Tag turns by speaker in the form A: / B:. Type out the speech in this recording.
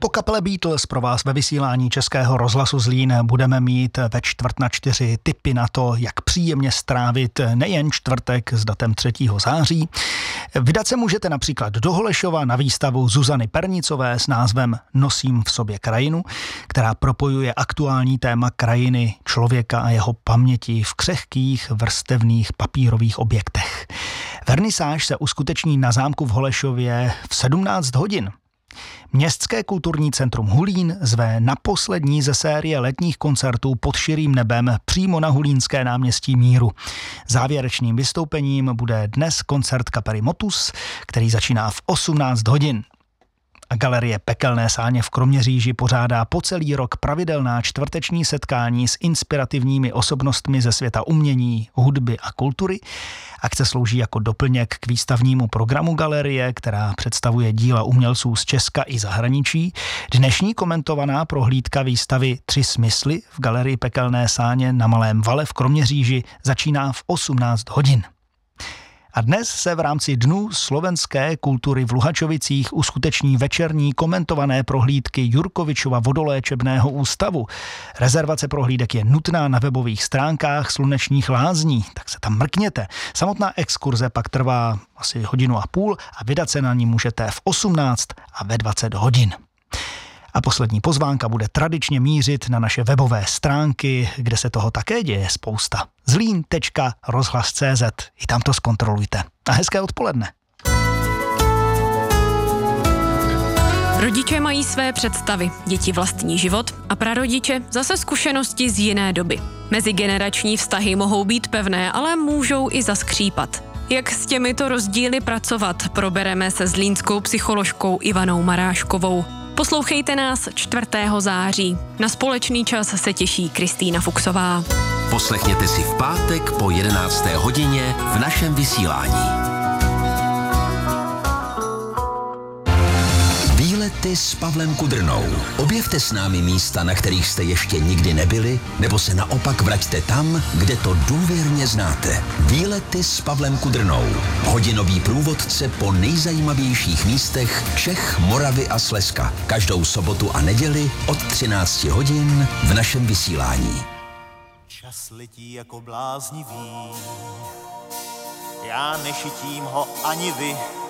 A: Po kapele Beatles pro vás ve vysílání Českého rozhlasu Zlín budeme mít ve 3:45 tipy na to, jak příjemně strávit nejen čtvrtek s datem 3. září. Vydat se můžete například do Holešova na výstavu Zuzany Pernicové s názvem Nosím v sobě krajinu, která propojuje aktuální téma krajiny, člověka a jeho paměti v křehkých vrstevných papírových objektech. Vernisáž se uskuteční na zámku v Holešově v 17 hodin. Městské kulturní centrum Hulín zve na poslední ze série letních koncertů pod širým nebem přímo na Hulínské náměstí Míru. Závěrečným vystoupením bude dnes koncert kapely Motus, který začíná v 18 hodin. A Galerie Pekelné sáně v Kroměříži pořádá po celý rok pravidelná čtvrteční setkání s inspirativními osobnostmi ze světa umění, hudby a kultury. Akce slouží jako doplněk k výstavnímu programu galerie, která představuje díla umělců z Česka i zahraničí. Dnešní komentovaná prohlídka výstavy 3 smysly v Galerii Pekelné sáně na Malém Vale v Kroměříži začíná v 18 hodin. A dnes se v rámci Dnů slovenské kultury v Luhačovicích uskuteční večerní komentované prohlídky Jurkovičova vodoléčebného ústavu. Rezervace prohlídek je nutná na webových stránkách Slunečních lázní, tak se tam mrkněte. Samotná exkurze pak trvá asi 1,5 hodiny a vydat se na ní můžete v 18 a ve 20 hodin. A poslední pozvánka bude tradičně mířit na naše webové stránky, kde se toho také děje spousta. zlín.rozhlas.cz. I tam to zkontrolujte. A hezké odpoledne.
B: Rodiče mají své představy, děti vlastní život a prarodiče zase zkušenosti z jiné doby. Mezigenerační vztahy mohou být pevné, ale můžou i zaskřípat. Jak s těmito rozdíly pracovat, probereme se zlínskou psycholožkou Ivanou Maráškovou. Poslouchejte nás 4. září. Na společný čas se těší Kristýna Fuxová.
C: Poslechněte si v pátek po 11. hodině v našem vysílání. Výlety s Pavlem Kudrnou. Objevte s námi místa, na kterých jste ještě nikdy nebyli, nebo se naopak vraťte tam, kde to důvěrně znáte. Výlety s Pavlem Kudrnou. Hodinový průvodce po nejzajímavějších místech Čech, Moravy a Slezska. Každou sobotu a neděli od 13 hodin v našem vysílání.
D: Čas letí jako bláznivý, já nešitím ho ani vy.